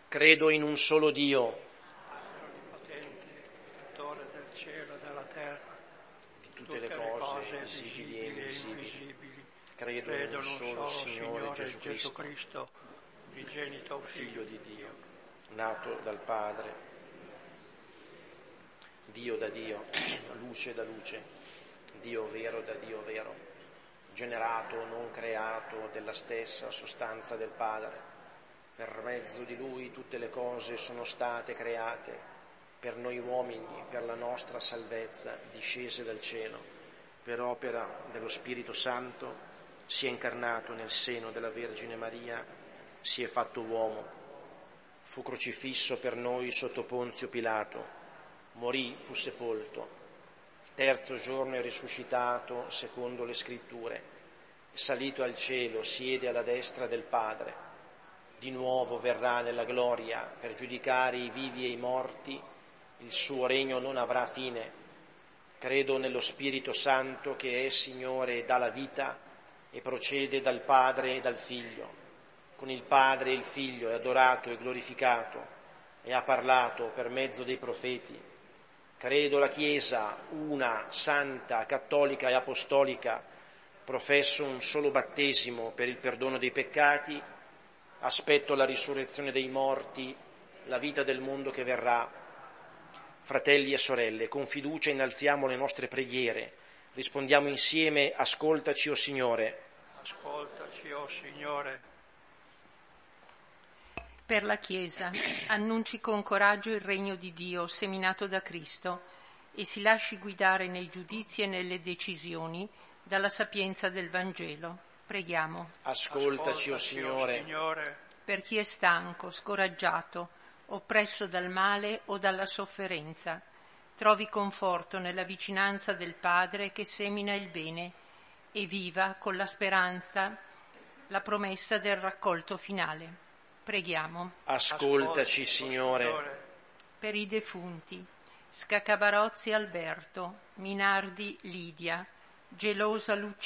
Credo in un solo Dio, Onnipotente, Creatore del cielo e della terra, di tutte le cose visibili e invisibili. Credo in un solo Signore Gesù Cristo, unigenito Figlio di Dio, nato dal Padre, Dio da Dio, luce da luce, Dio vero da Dio vero, generato, non creato, della stessa sostanza del Padre. Per mezzo di Lui tutte le cose sono state create, per noi uomini, per la nostra salvezza, discese dal cielo, per opera dello Spirito Santo, si è incarnato nel seno della Vergine Maria, si è fatto uomo, fu crocifisso per noi sotto Ponzio Pilato, morì, fu sepolto, il terzo giorno è risuscitato secondo le Scritture, è salito al cielo, siede alla destra del Padre, di nuovo verrà nella gloria per giudicare i vivi e i morti, il suo regno non avrà fine. Credo nello Spirito Santo che è Signore e dà la vita e procede dal Padre e dal Figlio. Con il Padre e il Figlio è adorato e glorificato e ha parlato per mezzo dei profeti. Credo la Chiesa, una, santa, cattolica e apostolica, professo un solo battesimo per il perdono dei peccati, aspetto la risurrezione dei morti, la vita del mondo che verrà. Fratelli e sorelle, con fiducia innalziamo le nostre preghiere, rispondiamo insieme: ascoltaci, o Signore. Ascoltaci, o Signore. Per la Chiesa, annunci con coraggio il regno di Dio seminato da Cristo e si lasci guidare nei giudizi e nelle decisioni dalla sapienza del Vangelo. Preghiamo. Ascoltaci, o Signore. Per chi è stanco, scoraggiato, oppresso dal male o dalla sofferenza, trovi conforto nella vicinanza del Padre che semina il bene e viva con la speranza la promessa del raccolto finale. Preghiamo. Ascoltaci, Signore. Per i defunti, Scaccabarozzi Alberto, Minardi Lidia, Gelosa Lucia,